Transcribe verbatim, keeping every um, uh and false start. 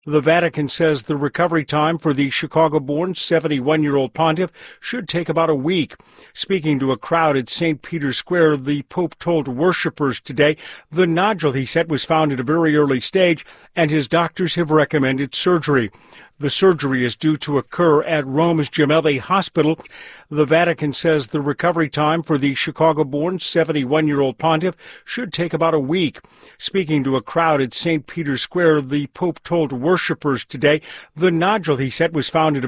The Vatican says the recovery time for the Chicago-born seventy-one-year-old pontiff should take about a week. Speaking to a crowd at Saint Peter's Square, the Pope told worshipers today the nodule, he said, was found at a very early stage, and his doctors have recommended surgery. The surgery is due to occur at Rome's Gemelli Hospital. The Vatican says the recovery time for the Chicago-born seventy-one-year-old pontiff should take about a week. Speaking to a crowd at Saint Peter's Square, the Pope told worshipers today the nodule, he said, was found at a